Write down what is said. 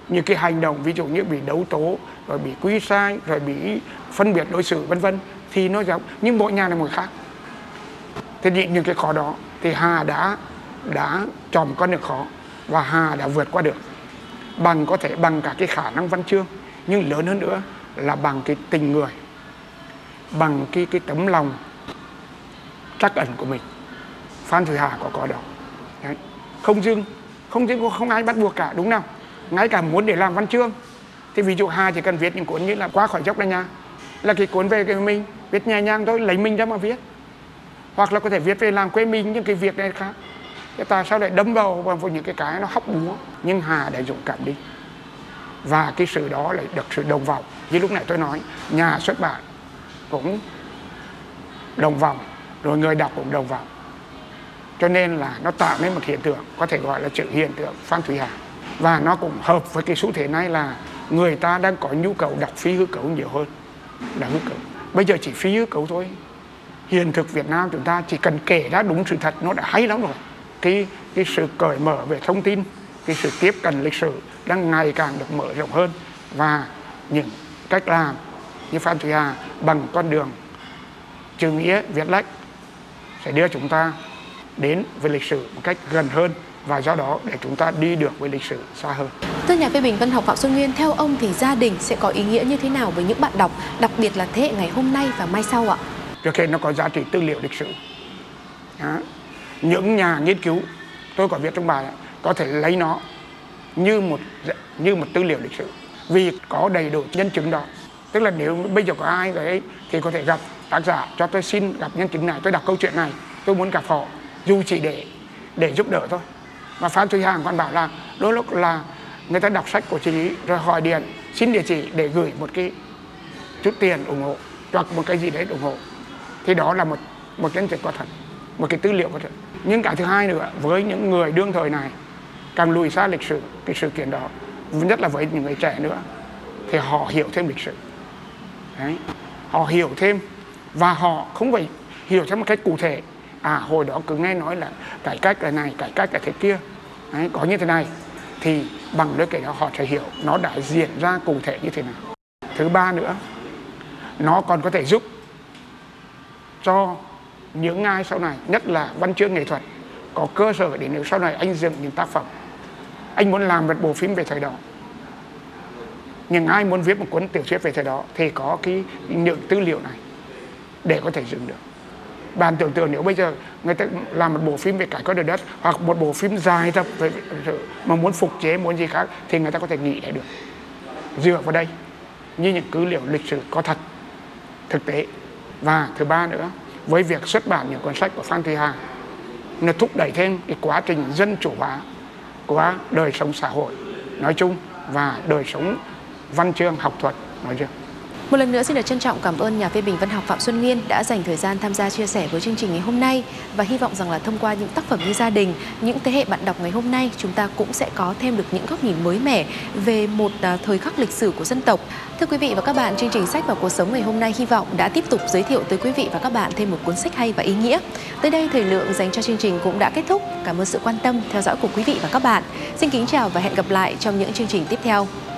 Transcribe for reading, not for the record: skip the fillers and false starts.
những cái hành động ví dụ như bị đấu tố, rồi bị quy sai, rồi bị phân biệt đối xử vân vân, thì nó giống, nhưng mỗi nhà là một khác. Thế những cái khó đó thì Hà đã chọn con đường khó, và Hà đã vượt qua được, có thể bằng cả cái khả năng văn chương, nhưng lớn hơn nữa là bằng cái tình người, bằng cái tấm lòng trắc ẩn của mình. Phan Thùy Hà có đó. Đấy. Không ai bắt buộc cả, đúng không? Ngay cả muốn để làm văn chương thì ví dụ Hà chỉ cần viết những cuốn như là Qua khỏi dốc Đà Nha, là cái cuốn về cái mình viết nhẹ nhàng thôi, lấy mình ra mà viết, hoặc là có thể viết về làm quê mình, những cái việc này khác. Thế tại sao lại đâm vào những cái nó hóc búa? Nhưng Hà đã dũng cảm đi, và cái sự đó lại được sự đồng vọng. Như lúc nãy tôi nói, nhà xuất bản cũng đồng vọng, rồi người đọc cũng đồng vọng, cho nên là nó tạo nên một hiện tượng có thể gọi là sự hiện tượng Phan Thùy Hà. Và nó cũng hợp với cái xu thế này là người ta đang có nhu cầu đọc phi hư cấu nhiều hơn là hư cấu. Bây giờ chỉ phi hư cấu thôi. Hiện thực Việt Nam chúng ta chỉ cần kể ra đúng sự thật nó đã hay lắm rồi. Cái sự cởi mở về thông tin, cái sự tiếp cận lịch sử đang ngày càng được mở rộng hơn, và những cách làm như Phan Thùy Hà bằng con đường chữ nghĩa viết lách sẽ đưa chúng ta đến với lịch sử một cách gần hơn, và do đó để chúng ta đi được với lịch sử xa hơn. Thưa nhà phê bình văn học Phạm Xuân Nguyên, theo ông thì gia đình sẽ có ý nghĩa như thế nào với những bạn đọc, đặc biệt là thế hệ ngày hôm nay và mai sau ạ? Trước hết nó có giá trị tư liệu lịch sử. Đó. Những nhà nghiên cứu, tôi có viết trong bài, có thể lấy nó như một tư liệu lịch sử, vì có đầy đủ nhân chứng đó. Tức là nếu bây giờ có ai đấy thì có thể gặp tác giả, cho tôi xin gặp nhân chứng này, tôi đọc câu chuyện này, tôi muốn gặp họ, dù chỉ để giúp đỡ thôi. Và Phan Thùy Hà còn bảo là đôi lúc là người ta đọc sách của chị rồi hỏi điện xin địa chỉ để gửi một cái chút tiền ủng hộ, hoặc một cái gì đấy ủng hộ, thì đó là một nhân chứng có thật, một cái tư liệu có thật. Nhưng cái thứ hai nữa, với những người đương thời này càng lùi xa lịch sử, cái sự kiện đó, nhất là với những người trẻ nữa, thì họ hiểu thêm lịch sử. Đấy. Họ hiểu thêm, và họ không phải hiểu theo một cách cụ thể. Hồi đó cứ nghe nói là cải cách là này, cải cách là thế kia. Đấy, có như thế này. Thì bằng đôi cái đó họ sẽ hiểu nó đã diễn ra cụ thể như thế nào. Thứ ba nữa, nó còn có thể giúp cho những ai sau này, nhất là văn chương nghệ thuật, có cơ sở để nếu sau này anh dựng những tác phẩm, anh muốn làm một bộ phim về thời đó, những ai muốn viết một cuốn tiểu thuyết về thời đó thì có những tư liệu này để có thể dựng được. Bạn tưởng tượng nếu bây giờ người ta làm một bộ phim về cải cách đất đất, hoặc một bộ phim dài tập về mà muốn phục chế, muốn gì khác, thì người ta có thể nghĩ lại được dựa vào đây như những cứ liệu lịch sử có thật, thực tế. Và thứ ba nữa, với việc xuất bản những cuốn sách của Phan Thùy Hà, nó thúc đẩy thêm cái quá trình dân chủ hóa của đời sống xã hội nói chung và đời sống văn chương học thuật nói riêng. Một lần nữa xin được trân trọng cảm ơn nhà phê bình văn học Phạm Xuân Nguyên đã dành thời gian tham gia chia sẻ với chương trình ngày hôm nay, và hy vọng rằng là thông qua những tác phẩm như Gia đình, những thế hệ bạn đọc ngày hôm nay chúng ta cũng sẽ có thêm được những góc nhìn mới mẻ về một thời khắc lịch sử của dân tộc. Thưa quý vị và các bạn, chương trình Sách và Cuộc sống ngày hôm nay hy vọng đã tiếp tục giới thiệu tới quý vị và các bạn thêm một cuốn sách hay và ý nghĩa. Tới đây thời lượng dành cho chương trình cũng đã kết thúc. Cảm ơn sự quan tâm theo dõi của quý vị và các bạn. Xin kính chào và hẹn gặp lại trong những chương trình tiếp theo.